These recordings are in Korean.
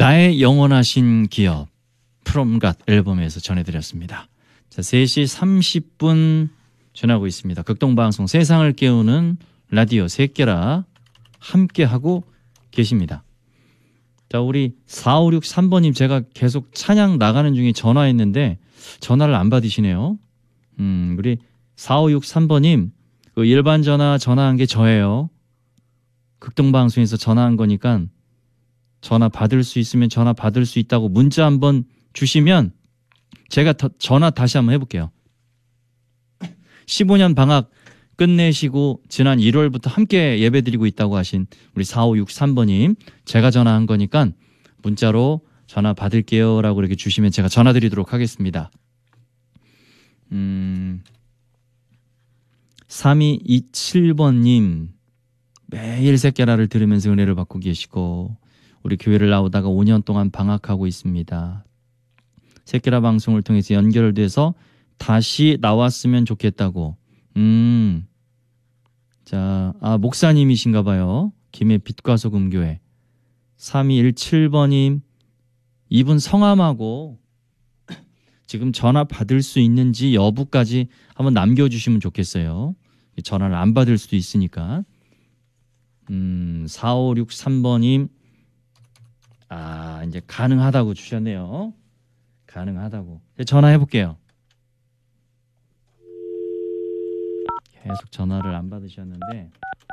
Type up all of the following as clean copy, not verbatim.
나의 영원하신 기업 프롬갓 앨범에서 전해드렸습니다. 자, 3시 30분 전하고 있습니다. 극동방송 세상을 깨우는 라디오 새끼라 함께하고 계십니다. 자, 우리 4563번님, 제가 계속 찬양 나가는 중에 전화했는데 전화를 안 받으시네요. 우리 4563번님, 그 일반 전화한 게 저예요. 극동방송에서 전화한 거니까 전화 받을 수 있으면 전화 받을 수 있다고 문자 한번 주시면 제가 전화 다시 한번 해볼게요. 15년 방학 끝내시고 지난 1월부터 함께 예배드리고 있다고 하신 우리 4563번님, 제가 전화한 거니까 문자로 전화 받을게요 라고 이렇게 주시면 제가 전화 드리도록 하겠습니다. 3227번님, 매일 새끼라를 들으면서 은혜를 받고 계시고 우리 교회를 나오다가 5년 동안 방학하고 있습니다. 새끼라 방송을 통해서 연결돼서 다시 나왔으면 좋겠다고. 자, 목사님이신가 봐요. 김해 빛과 소금 교회. 3217번님, 이분 성함하고 지금 전화 받을 수 있는지 여부까지 한번 남겨주시면 좋겠어요. 전화를 안 받을 수도 있으니까. 4563번님, 이제 가능하다고 주셨네요. 가능하다고. 전화해 볼게요. 계속 전화를 안 받으셨는데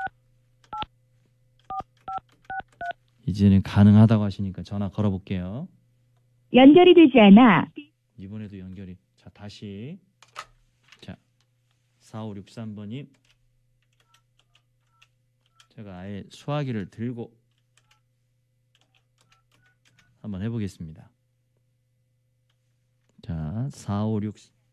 이제는 가능하다고 하시니까 전화 걸어 볼게요. 연결이 되지 않아. 이번에도 연결이. 자, 다시. 자, 4563번님, 제가 아예 수화기를 들고 한번 해보겠습니다. 자, 4563